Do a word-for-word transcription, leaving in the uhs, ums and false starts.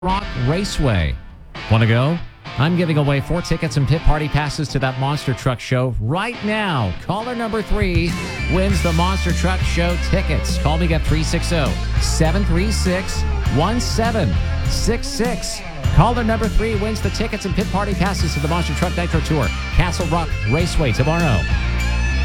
Rock Raceway. Want to go? I'm giving away four tickets and pit party passes to that Monster Truck Show right now. Caller number three wins the Monster Truck Show tickets. Call me at three six zero, seven three six, one seven six six. Caller number three wins the tickets and pit party passes to the Monster Truck Nitro Tour, Castle Rock Raceway tomorrow.